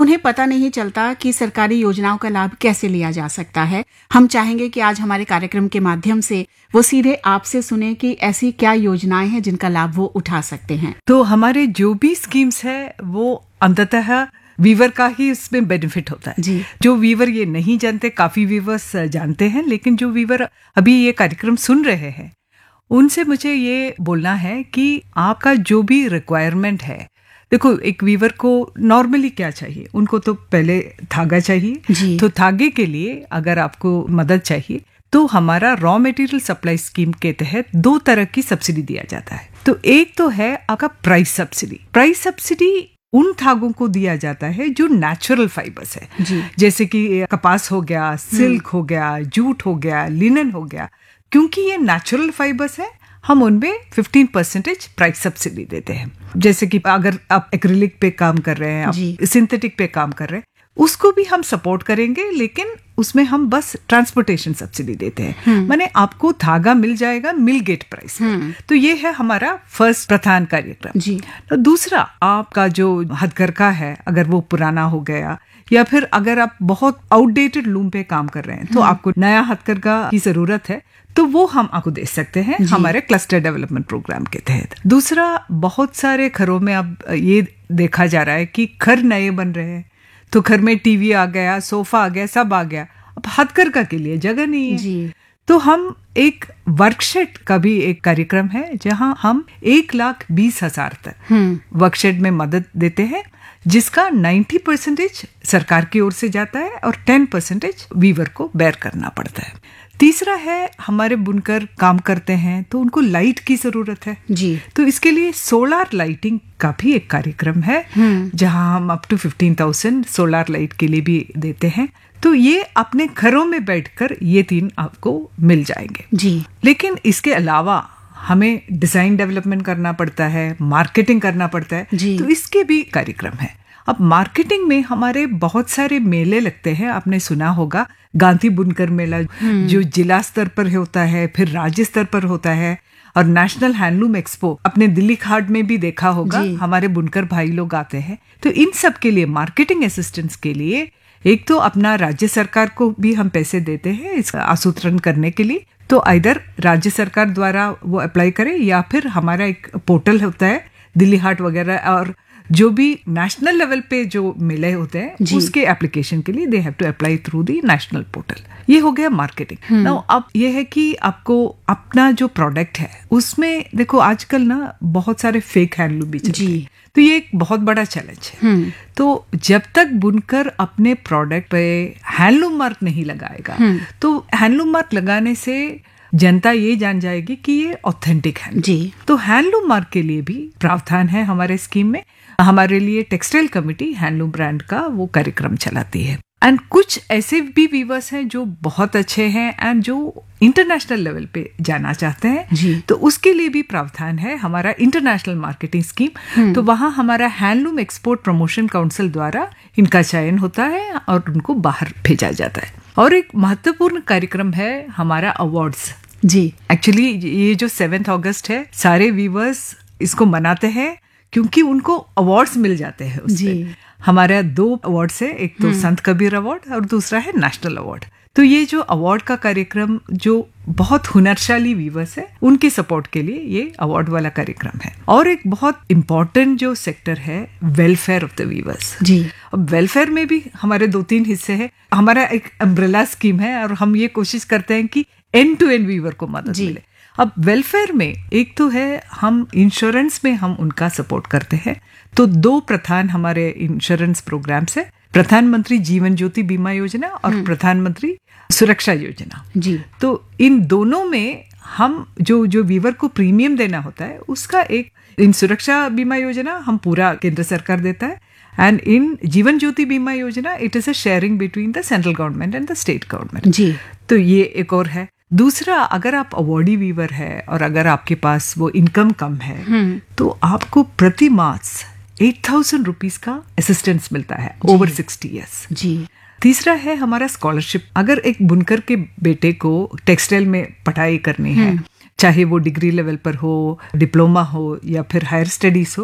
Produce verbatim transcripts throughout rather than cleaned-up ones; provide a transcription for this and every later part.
उन्हें पता नहीं चलता कि सरकारी योजनाओं का लाभ कैसे लिया जा सकता है। हम चाहेंगे कि आज हमारे कार्यक्रम के माध्यम से वो सीधे आपसे सुने कि ऐसी क्या योजनाएं हैं जिनका लाभ वो उठा सकते हैं। तो हमारे जो भी स्कीम्स है वो अंततः वीवर का ही इसमें बेनिफिट होता है जी। जो वीवर ये नहीं जानते, काफी वीवर्स जानते हैं, लेकिन जो वीवर अभी ये कार्यक्रम सुन रहे हैं उनसे मुझे ये बोलना है कि आपका जो भी रिक्वायरमेंट है, देखो एक वीवर को नॉर्मली क्या चाहिए, उनको तो पहले धागा चाहिए। तो धागे के लिए अगर आपको मदद चाहिए तो हमारा रॉ मटेरियल सप्लाई स्कीम के तहत दो तरह की सब्सिडी दिया जाता है। तो एक तो है आपका प्राइस सब्सिडी। प्राइस सब्सिडी उन धागों को दिया जाता है जो नेचुरल फाइबर्स है जी। जैसे कि कपास हो गया, सिल्क हो गया, जूट हो गया, लिनन हो गया। क्योंकि ये नेचुरल फाइबर्स है, हम उनमें पंद्रह परसेंटेज प्राइस सब्सिडी देते हैं। जैसे कि अगर आप एक्रिलिक पे काम कर रहे हैं, आप सिंथेटिक पे काम कर रहे हैं, उसको भी हम सपोर्ट करेंगे, लेकिन उसमें हम बस ट्रांसपोर्टेशन सब्सिडी देते हैं। माने आपको धागा मिल जाएगा मिल गेट प्राइस। तो ये है हमारा फर्स्ट प्रधान कार्यक्रम जी। तो दूसरा, आपका जो हथकरघा है अगर वो पुराना हो गया या फिर अगर आप बहुत आउटडेटेड लूम पे काम कर रहे हैं तो आपको नया हथकरघा की जरूरत है, तो वो हम आपको दे सकते हैं हमारे क्लस्टर डेवलपमेंट प्रोग्राम के तहत। दूसरा, बहुत सारे घरों में अब ये देखा जा रहा है कि घर नए बन रहे हैं, तो घर में टीवी आ गया, सोफा आ गया, सब आ गया, अब हथकरघा के लिए जगह नहीं है जी। तो हम एक वर्कशेड का भी एक कार्यक्रम है जहां हम एक लाख बीस हजार तक वर्कशेड में मदद देते हैं, जिसका नब्बे परसेंटेज सरकार की ओर से जाता है और दस परसेंटेज वीवर को बेयर करना पड़ता है। तीसरा है, हमारे बुनकर काम करते हैं तो उनको लाइट की जरूरत है जी। तो इसके लिए सोलार लाइटिंग का भी एक कार्यक्रम है जहां हम up to fifteen thousand solar light के लिए भी देते हैं। तो ये अपने घरों में बैठकर ये तीन आपको मिल जाएंगे जी। लेकिन इसके अलावा हमें डिजाइन डेवलपमेंट करना पड़ता है, मार्केटिंग करना पड़ता है जी। तो इसके भी कार्यक्रम है। अब मार्केटिंग में हमारे बहुत सारे मेले लगते हैं, आपने सुना होगा गांधी बुनकर मेला जो जिला स्तर पर होता है, फिर राज्य स्तर पर होता है, और नेशनल हैंडलूम एक्सपो अपने दिल्ली घाट में भी देखा होगा, हमारे बुनकर भाई लोग आते हैं। तो इन सब के लिए मार्केटिंग असिस्टेंस के लिए एक तो अपना राज्य सरकार को भी हम पैसे देते हैं इसका आसूत्रण करने के लिए, तो इधर राज्य सरकार द्वारा वो अप्लाई करें या फिर हमारा एक पोर्टल होता है दिल्ली हाट वगैरह, और जो भी नेशनल लेवल पे जो मेले होते हैं उसके एप्लीकेशन के लिए they have to apply through the national portal. ये हो गया मार्केटिंग। नाउ अब ये है कि आपको अपना जो प्रोडक्ट है उसमें देखो आजकल ना बहुत सारे फेक हैंडलूम भी चलते हैं, तो ये एक बहुत बड़ा चैलेंज है। तो जब तक बुनकर अपने प्रोडक्ट पे हैंडलूम मार्क नहीं लगाएगा तो हैंडलूम मार्क लगाने से जनता ये जान जाएगी कि ये ऑथेंटिक है जी। तो हैंडलूम मार्क के लिए भी प्रावधान है हमारे स्कीम में। हमारे लिए टेक्सटाइल कमेटी हैंडलूम ब्रांड का वो कार्यक्रम चलाती है। एंड कुछ ऐसे भी वीवर्स हैं जो बहुत अच्छे हैं एंड जो इंटरनेशनल लेवल पे जाना चाहते हैं जी। तो उसके लिए भी प्रावधान है हमारा इंटरनेशनल मार्केटिंग स्कीम। तो वहाँ हमारा हैंडलूम एक्सपोर्ट प्रमोशन काउंसिल द्वारा इनका चयन होता है और उनको बाहर भेजा जाता है। और एक महत्वपूर्ण कार्यक्रम है हमारा अवार्ड्स जी। एक्चुअली ये जो सेवेंथ अगस्त है, सारे वीवर्स इसको मनाते हैं क्योंकि उनको अवार्ड्स मिल जाते हैं उसमें। हमारा दो अवार्ड्स है, एक तो संत कबीर अवार्ड और दूसरा है नेशनल अवार्ड। तो ये जो अवार्ड का कार्यक्रम जो बहुत हुनरशाली वीवर्स है उनके सपोर्ट के लिए ये अवार्ड वाला कार्यक्रम है। और एक बहुत इम्पोर्टेंट जो सेक्टर है वेलफेयर ऑफ द वीवर्स जी। अब वेलफेयर में भी हमारे दो तीन हिस्से हैं। हमारा एक अम्ब्रेला स्कीम है और हम ये कोशिश करते हैं कि एंड टू एंड वीवर को मदद मिले। अब वेलफेयर में एक तो है हम इंश्योरेंस में हम उनका सपोर्ट करते हैं। तो दो प्रधान हमारे इंश्योरेंस प्रोग्राम्स है, प्रधानमंत्री जीवन ज्योति बीमा योजना और प्रधानमंत्री सुरक्षा योजना जी। तो इन दोनों में हम जो जो वीवर को प्रीमियम देना होता है उसका एक, इन सुरक्षा बीमा योजना हम पूरा केंद्र सरकार देता है एंड इन जीवन ज्योति बीमा योजना it is a sharing between the central government and the state government जी। तो ये एक और है। दूसरा, अगर आप अवार्डी वीवर है और अगर आपके पास वो इनकम कम है तो आपको प्रति मास एट थाउजेंड रुपीज का असिस्टेंस मिलता है ओवर सिक्सटी ईयर्स जी। तीसरा है हमारा स्कॉलरशिप। अगर एक बुनकर के बेटे को टेक्सटाइल में पढ़ाई करनी है, चाहे वो डिग्री लेवल पर हो, डिप्लोमा हो या फिर हायर स्टडीज हो,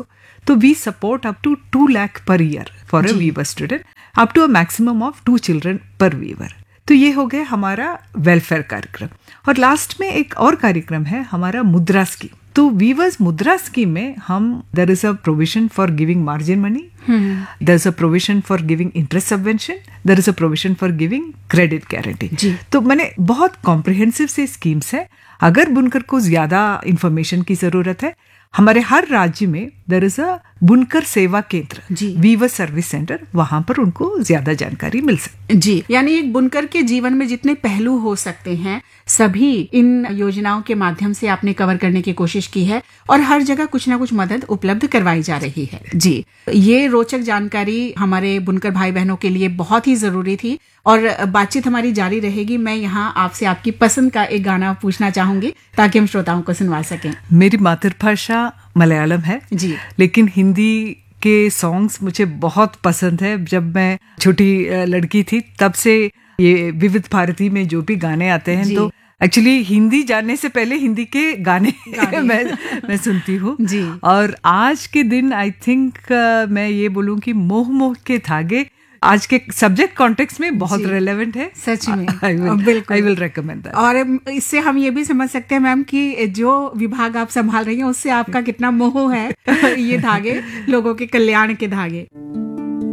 तो we support up to to lakh per year for a Weaver student, up to a maximum of to children पर वीवर। तो ये हो गया हमारा वेलफेयर कार्यक्रम। और लास्ट में एक और कार्यक्रम है हमारा मुद्रा स्कीम। तो वीवर्स मुद्रा स्कीम में हम there is a provision for giving margin money, there is a provision for giving interest subvention, there is a provision for giving credit guarantee. तो मैंने बहुत कॉम्प्रिहेंसिव से स्कीम्स है। अगर बुनकर को ज्यादा इंफॉर्मेशन की जरूरत है, हमारे हर राज्य में देयर इज अ बुनकर सेवा केंद्र, वीवर सर्विस सेंटर, वहां पर उनको ज्यादा जानकारी मिल सकती जी। यानी एक बुनकर के जीवन में जितने पहलू हो सकते हैं सभी इन योजनाओं के माध्यम से आपने कवर करने की कोशिश की है और हर जगह कुछ ना कुछ मदद उपलब्ध करवाई जा रही है। जी, ये रोचक जानकारी हमारे बुनकर भाई बहनों के लिए बहुत ही जरूरी थी और बातचीत हमारी जारी रहेगी। मैं यहाँ आपसे आपकी पसंद का एक गाना पूछना चाहूंगी ताकि हम श्रोताओं को सुनवा सकें। मेरी मातृभाषा मलयालम है जी, लेकिन हिंदी के सॉन्ग्स मुझे बहुत पसंद है। जब मैं छोटी लड़की थी तब से ये विविध भारती में जो भी गाने आते हैं तो एक्चुअली हिंदी जानने से पहले हिंदी के गाने, गाने। मैं मैं सुनती हूँ जी। और आज के दिन आई थिंक uh, मैं ये बोलूँ कि मोह मोह के धागे आज के सब्जेक्ट कॉन्टेक्स्ट में बहुत रेलेवेंट है। सच में आई विल रिकमेंड दैट। और इससे हम ये भी समझ सकते हैं मैम कि जो विभाग आप संभाल रही हैं उससे आपका कितना मोह है ये धागे, लोगों के कल्याण के धागे।